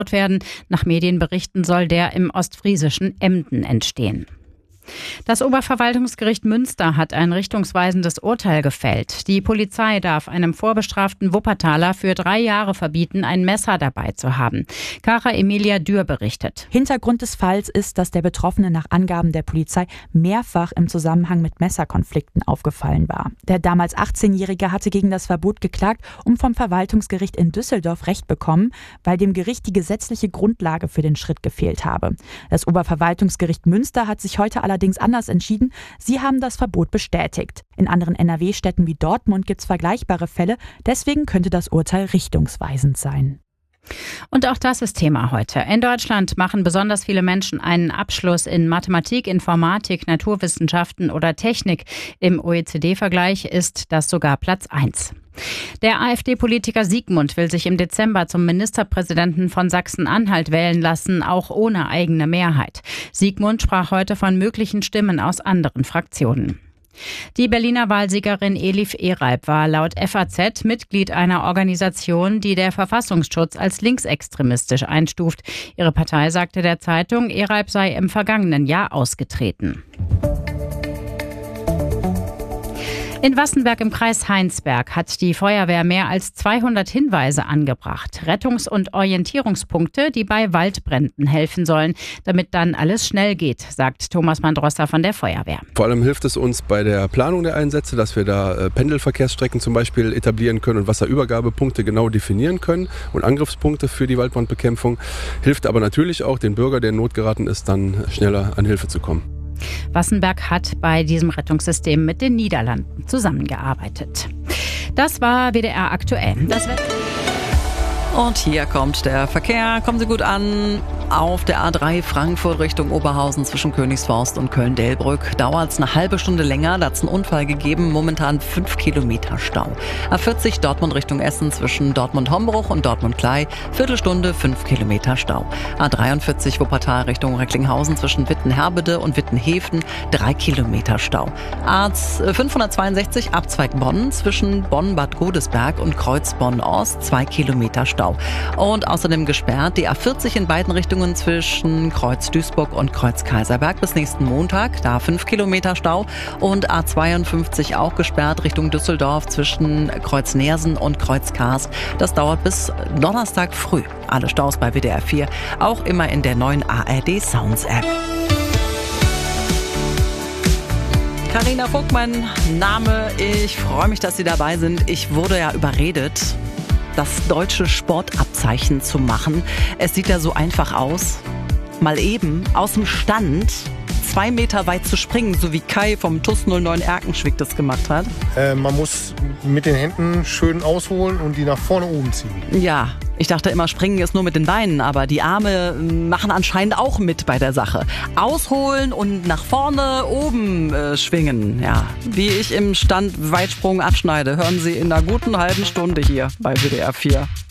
werden. Nach Medienberichten soll der im ostfriesischen Emden entstehen. Das Oberverwaltungsgericht Münster hat ein richtungsweisendes Urteil gefällt. Die Polizei darf einem vorbestraften Wuppertaler für 3 Jahre verbieten, ein Messer dabei zu haben. Cara Emilia Dürr berichtet. Hintergrund des Falls ist, dass der Betroffene nach Angaben der Polizei mehrfach im Zusammenhang mit Messerkonflikten aufgefallen war. Der damals 18-Jährige hatte gegen das Verbot geklagt und vom Verwaltungsgericht in Düsseldorf Recht bekommen, weil dem Gericht die gesetzliche Grundlage für den Schritt gefehlt habe. Das Oberverwaltungsgericht Münster hat sich heute allerdings anders entschieden. Sie haben das Verbot bestätigt. In anderen NRW-Städten wie Dortmund gibt es vergleichbare Fälle. Deswegen könnte das Urteil richtungsweisend sein. Und auch das ist Thema heute. In Deutschland machen besonders viele Menschen einen Abschluss in Mathematik, Informatik, Naturwissenschaften oder Technik. Im OECD-Vergleich ist das sogar Platz 1. Der AfD-Politiker Siegmund will sich im Dezember zum Ministerpräsidenten von Sachsen-Anhalt wählen lassen, auch ohne eigene Mehrheit. Siegmund sprach heute von möglichen Stimmen aus anderen Fraktionen. Die Berliner Wahlsiegerin Elif Ereib war laut FAZ Mitglied einer Organisation, die der Verfassungsschutz als linksextremistisch einstuft. Ihre Partei sagte der Zeitung, Ereib sei im vergangenen Jahr ausgetreten. In Wassenberg im Kreis Heinsberg hat die Feuerwehr mehr als 200 Hinweise angebracht. Rettungs- und Orientierungspunkte, die bei Waldbränden helfen sollen, damit dann alles schnell geht, sagt Thomas Mandrossa von der Feuerwehr. Vor allem hilft es uns bei der Planung der Einsätze, dass wir da Pendelverkehrsstrecken zum Beispiel etablieren können und Wasserübergabepunkte genau definieren können und Angriffspunkte für die Waldbrandbekämpfung. Hilft aber natürlich auch den Bürger, der in Not geraten ist, dann schneller an Hilfe zu kommen. Wassenberg hat bei diesem Rettungssystem mit den Niederlanden zusammengearbeitet. Das war WDR aktuell. Und hier kommt der Verkehr. Kommen Sie gut an. Auf der A3 Frankfurt Richtung Oberhausen zwischen Königsforst und Köln-Delbrück dauert es eine halbe Stunde länger. Da hat es einen Unfall gegeben. Momentan 5 Kilometer Stau. A40 Dortmund Richtung Essen zwischen Dortmund-Hombruch und Dortmund-Klei. Viertelstunde 5 Kilometer Stau. A43 Wuppertal Richtung Recklinghausen zwischen Wittenherbede und Wittenhäfen 3 Kilometer Stau. A562 Abzweig Bonn zwischen Bonn-Bad Godesberg und Kreuz-Bonn-Ost 2 Kilometer Stau. Und außerdem gesperrt die A40 in beiden Richtungen zwischen Kreuz Duisburg und Kreuz Kaiserberg bis nächsten Montag, da 5 Kilometer Stau. Und A52 auch gesperrt Richtung Düsseldorf zwischen Kreuz Neersen und Kreuz Karst. Das dauert bis Donnerstag früh. Alle Staus bei WDR 4, auch immer in der neuen ARD Sounds App. Carina Vogt, mein Name. Ich freue mich, dass Sie dabei sind. Ich wurde ja überredet, das deutsche Sportabzeichen zu machen. Es sieht ja so einfach aus. Mal eben aus dem Stand 2 Meter weit zu springen, so wie Kai vom TuS 09 Erkenschwick das gemacht hat. Man muss mit den Händen schön ausholen und die nach vorne oben ziehen. Ja, ich dachte immer, Springen ist nur mit den Beinen, aber die Arme machen anscheinend auch mit bei der Sache. Ausholen und nach vorne oben schwingen. Ja, wie ich im Stand Weitsprung abschneide, hören Sie in einer guten halben Stunde hier bei WDR 4.